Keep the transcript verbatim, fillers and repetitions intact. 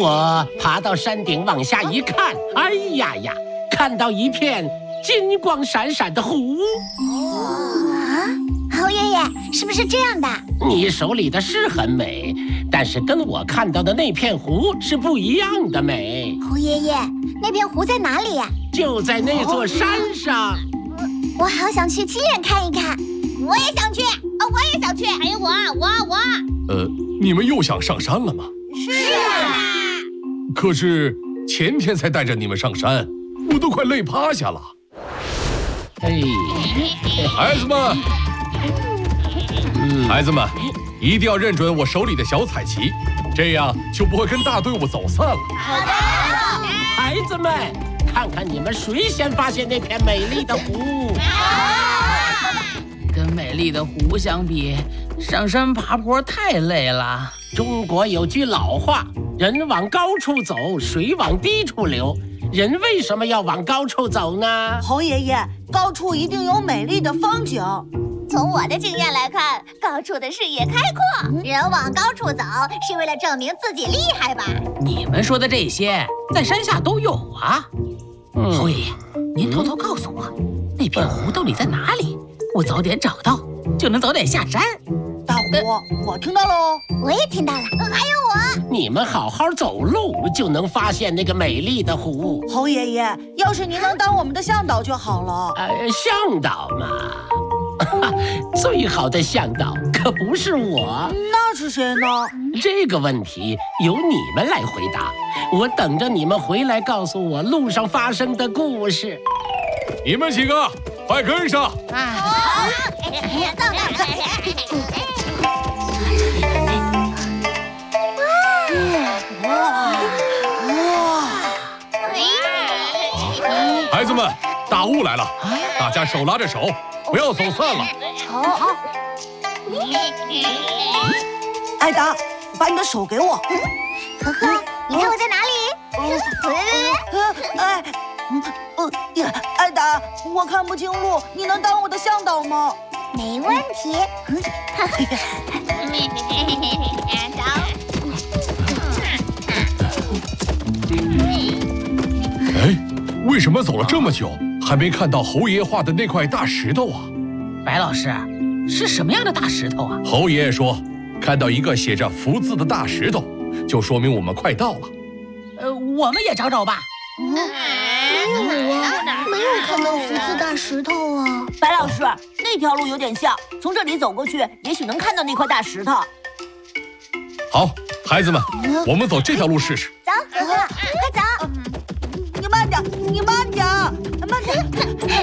我爬到山顶往下一看，哎呀呀，看到一片金光闪闪的湖。 啊，侯爷爷，是不是这样的？ 你手里的是很美，但是跟我看到的那片湖是不一样的美。 侯爷爷，那片湖在哪里呀？ 就在那座山上。 我好想去亲眼看一看。 我也想去，哦，我也想去。还有我，我，我。 呃，你们又想上山了吗？ 是啊。 可是前天才带着你们上山，我都快累趴下了。 哎， 孩子们，孩子们，一定要认准我手里的小彩旗，这样就不会跟大队伍走散了。 好的。 孩子们，看看你们谁先发现那片美丽的湖。 跟美丽的湖相比，上山爬坡太累了。 中国有句老话，人往高处走，水往低处流。人为什么要往高处走呢？ 侯爷爷，高处一定有美丽的风景。 从我的经验来看，高处的视野开阔，人往高处走是为了证明自己厉害吧？ 你们说的这些，在山下都有啊。 嗯、 侯爷爷，您偷偷告诉我，那片湖到底在哪里？我早点找到，就能早点下山。 大虎，我听到喽， 我也听到了。 还有我， 你们好好走路，就能发现那个美丽的湖。 侯爷爷，要是您能当我们的向导就好了。 呃，向导嘛，最好的向导可不是我。 那是谁呢？ 这个问题由你们来回答，我等着你们回来告诉我路上发生的故事。 你们几个快跟上！ 好，走走。 孩子们，大雾来了，大家手拉着手，不要走散了。 好。 艾达，把你的手给我。 呵呵，你猜我在哪里？ 哎，呃，艾达，我看不清路，你能当我的向导吗？ 没问题。 哎，为什么走了这么久，还没看到侯爷爷画的那块大石头啊？ 白老师，是什么样的大石头啊？ 侯爷爷说，看到一个写着福字的大石头，就说明我们快到了。 呃，我们也找找吧。 没有啊，没有看到福字大石头啊。 白老师，那条路有点像，从这里走过去，也许能看到那块大石头。 好，孩子们，我们走这条路试试。 走，